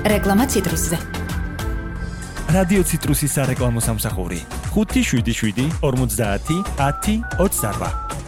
რეკლამა ციტრუსზე. რადიო ციტრუსის სარეკლამო სამსახური 577 50 10 28.